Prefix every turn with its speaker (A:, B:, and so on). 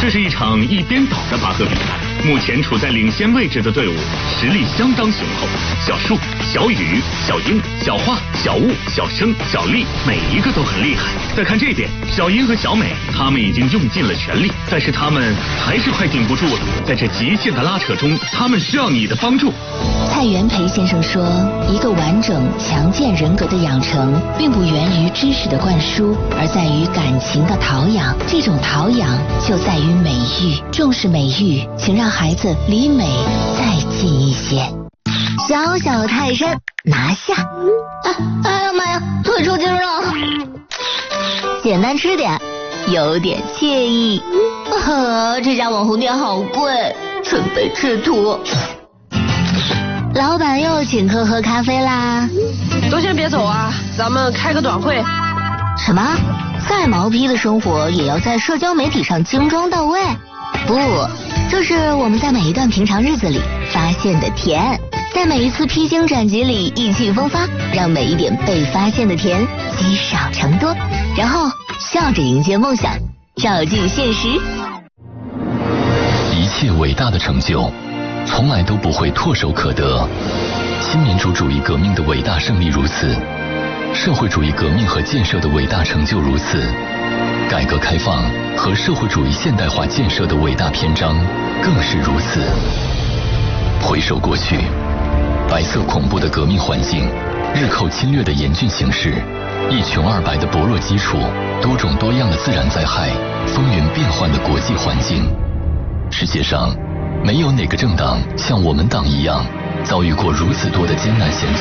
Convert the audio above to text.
A: 这是一场一边倒的拔河比赛，目前处在领先位置的队伍实力相当雄厚。小树、小雨、小英、小花、小雾、小生、小丽，每一个都很厉害。再看这边，小英和小美，他们已经用尽了全力，但是他们还是快顶不住了。在这极限的拉扯中，他们需要你的帮助。
B: 蔡元培先生说，一个完整强健人格的养成，并不源于知识的灌输，而在于感情的陶养。这种陶养就在于美育，重视美育，请让孩子离美再近一些。小小泰山拿下！哎呀妈呀，腿抽筋了！简单吃点，有点惬意。这家网红店好贵，准备吃土。老板又请客喝咖啡啦！
C: 都先别走啊，咱们开个短会。
B: 什么？再毛坯的生活也要在社交媒体上精装到位？不，这是我们在每一段平常日子里发现的甜，在每一次披荆斩棘里意气风发，让每一点被发现的甜积少成多，然后笑着迎接梦想，照进现实。
D: 一切伟大的成就从来都不会唾手可得，新民主主义革命的伟大胜利如此，社会主义革命和建设的伟大成就如此，改革开放和社会主义现代化建设的伟大篇章更是如此。回首过去，白色恐怖的革命环境，日寇侵略的严峻形势，一穷二白的薄弱基础，多种多样的自然灾害，风云变幻的国际环境，世界上没有哪个政党像我们党一样遭遇过如此多的艰难险阻。